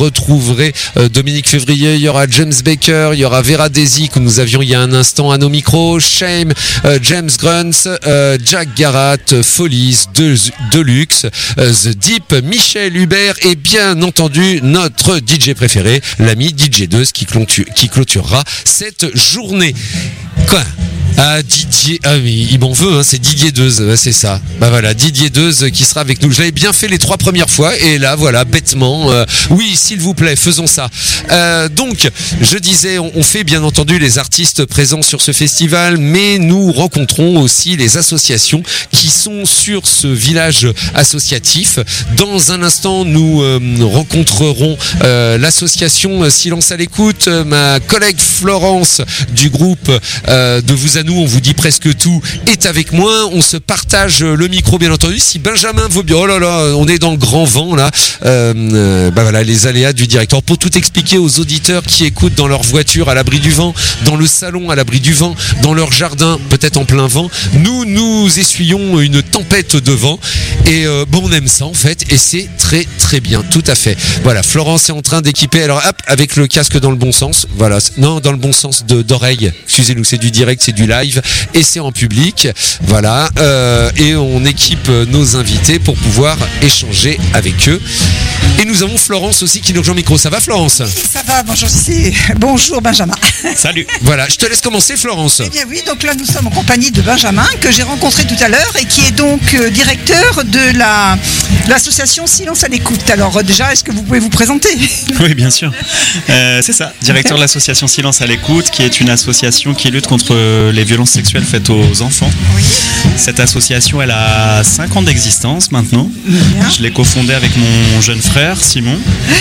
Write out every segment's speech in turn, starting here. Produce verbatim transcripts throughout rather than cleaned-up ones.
retrouverez euh, Dominique Février, il y aura James Baker, il y aura Vera Daisy que nous avions il y a un instant à nos micros, Shame, euh, James Grunts, euh, Jack Garat, Follies, De- Deluxe, euh, The Deep, Michel Hubert et bien entendu notre D J préféré, l'ami D J deux qui, clôtu- qui clôturera cette journée. Quoi ? Ah, Didier, ah mais il m'en veut, hein, c'est Didier Deuze, c'est ça. Bah voilà, Didier Deuze qui sera avec nous. Je l'avais bien fait les trois premières fois et là voilà, bêtement, euh, oui s'il vous plaît, faisons ça. Euh, donc, je disais, on, on fait bien entendu les artistes présents sur ce festival, mais nous rencontrons aussi les associations qui sont sur ce village associatif. Dans un instant, nous euh, rencontrerons euh, l'association Silence à l'écoute, ma collègue Florence du groupe euh, de Vous à nous, on vous dit presque tout, est avec moi. On se partage le micro, bien entendu. Si Benjamin veut bien, oh là là, on est dans le grand vent là. Euh, euh, bah voilà, les aléas du directeur. Pour tout expliquer aux auditeurs qui écoutent dans leur voiture à l'abri du vent, dans le salon à l'abri du vent, dans leur jardin peut-être en plein vent, nous nous essuyons une tempête de vent et euh, bon, on aime ça en fait et c'est très très bien, tout à fait. Voilà, Florence est en train d'équiper. Alors hop, avec le casque dans le bon sens. Voilà, non, dans le bon sens de d'oreille. Excusez-nous, c'est du direct, c'est du live et c'est en public, voilà, euh, et on équipe nos invités pour pouvoir échanger avec eux. Et nous avons Florence aussi qui nous rejoint au micro. Ça va, Florence ? Ça va, bonjour, c'est... bonjour Benjamin. Salut. Voilà, je te laisse commencer, Florence. Eh bien oui, donc là nous sommes en compagnie de Benjamin que j'ai rencontré tout à l'heure et qui est donc euh, directeur de la l'association Silence à l'écoute. Alors euh, déjà, est-ce que vous pouvez vous présenter ? Oui, bien sûr. Euh, c'est ça, directeur de l'association Silence à l'écoute, qui est une association qui lutte contre les violences sexuelles faites aux enfants. Oui. Cette association, elle a cinq ans d'existence maintenant. Bien. Je l'ai cofondée avec mon jeune frère Simon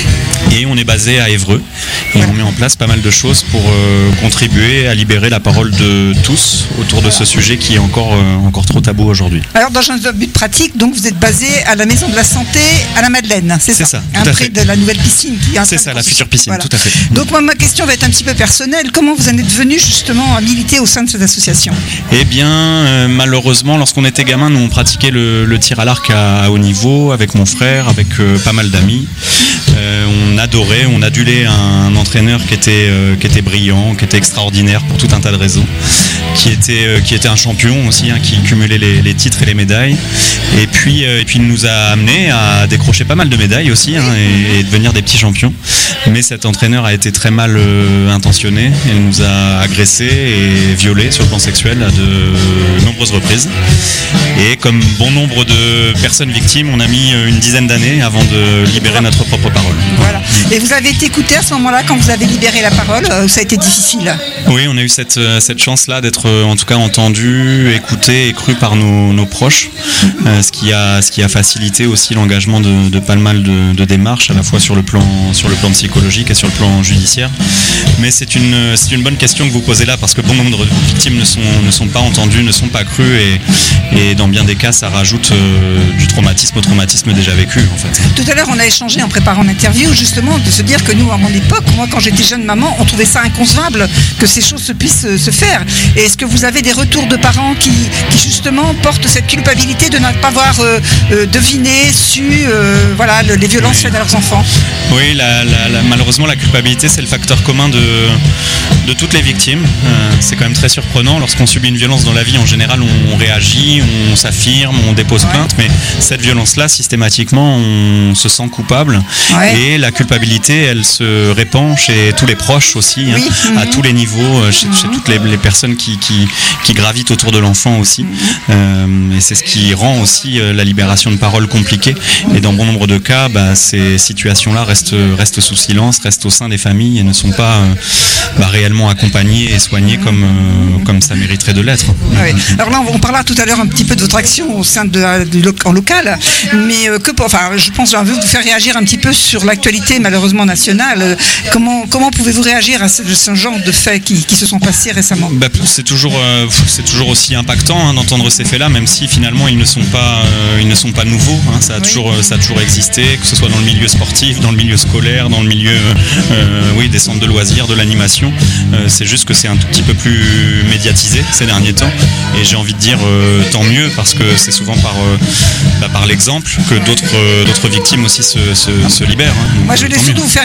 et on est basé à Évreux et on met en place pas mal de choses pour euh, contribuer à libérer la parole de tous autour de ce sujet qui est encore, euh, encore trop tabou aujourd'hui. Alors dans un but pratique, donc vous êtes basé à la Maison de la Santé à la Madeleine, c'est, C'est ça, ça, tout à près fait. de la nouvelle piscine qui est en C'est train ça, de la construire. future piscine, Voilà. tout à fait. Donc moi, ma question va être un petit peu personnelle. Comment vous en êtes venu justement à militer au sein de cette association ? Eh bien, euh, malheureusement, lorsqu'on était gamin, nous on pratiquait le, le tir à l'arc à, à haut niveau avec mon frère, avec euh, pas mal d'amis. Euh, on adorait, on adulait un entraîneur qui était, euh, qui était brillant, qui était extraordinaire pour tout un tas de raisons, qui était, euh, qui était un champion aussi, hein, qui cumulait les, les titres et les médailles. Et puis, euh, et puis il nous a amené à décrocher pas mal de médailles aussi, hein, et, et devenir des petits champions. Mais cet entraîneur a été très mal euh, intentionné. Il nous a agressés et violés sur le plan sexuel à de nombreuses reprises. Et comme bon nombre de personnes victimes, on a mis une dizaine d'années avant de libérer notre propre parole. Voilà. Et vous avez été écouté à ce moment-là quand vous avez libéré la parole, euh, ça a été difficile ? Oui, on a eu cette, cette chance-là d'être euh, en tout cas entendu, écouté et cru par nos, nos proches, euh, ce, qui a, ce qui a facilité aussi l'engagement de, de pas mal de, de démarches, à la fois sur le plan, sur le plan psychologique et sur le plan judiciaire. Mais c'est une, c'est une bonne question que vous posez là, parce que bon nombre de victimes ne sont, ne sont pas entendues, ne sont pas crues, et, et dans bien des cas, ça rajoute euh, du traumatisme au traumatisme déjà vécu, en fait. Tout à l'heure, on a échangé en préparant l'interview, justement, de se dire que nous, à mon époque, moi, quand j'étais jeune maman, on trouvait ça inconcevable que ces choses se puissent se faire. Et est-ce que vous avez des retours de parents qui, qui justement, portent cette culpabilité de ne pas avoir euh, euh, deviné, su, euh, voilà, le, les violences Oui. faites à leurs enfants ? Oui, la, la, la, malheureusement, la culpabilité, c'est le facteur commun de, de toutes les victimes. Euh, c'est quand même très surprenant. Lorsqu'on subit une violence dans la vie, en général, on, on réagit, on s'affirme, on dépose Ouais. plainte. Mais cette violence-là, systématiquement, on se sent coupable. Ouais. Et la culpabilité, elle se répand chez tous les proches aussi, hein, Oui. à Mhm. tous les niveaux, euh, chez, chez toutes les, les personnes qui, qui, qui gravitent autour de l'enfant aussi. Euh, et c'est ce qui rend aussi euh, la libération de parole compliquée. Et dans bon nombre de cas, bah, ces situations-là restent, restent sous silence, restent au sein des familles et ne sont pas euh, bah, réellement accompagnées et soignées comme, euh, comme ça mériterait de l'être. Oui. Alors là, on parlera tout à l'heure un petit peu de votre action au sein de, la- du loc- en local, mais euh, que pour, enfin, je pense que j'ai envie de vous faire réagir un petit peu sur l'actualité malheureusement nationale. Euh, Comment, comment pouvez-vous réagir à ce, ce genre de faits qui, qui se sont passés récemment ? Bah, c'est toujours, euh, c'est toujours aussi impactant, hein, d'entendre ces faits-là, même si finalement ils ne sont pas, euh, ils ne sont pas nouveaux. Hein, ça a Oui. toujours, euh, ça a toujours existé, que ce soit dans le milieu sportif, dans le milieu scolaire, dans le milieu, euh, oui, des centres de loisirs, de l'animation. Euh, c'est juste que c'est un tout petit peu plus médiatisé ces derniers temps. Et j'ai envie de dire euh, tant mieux, parce que c'est souvent par, euh, bah, par l'exemple que d'autres, euh, d'autres victimes aussi se, se, se libèrent. Hein. Donc, Moi, je voulais tant mieux. surtout vous faire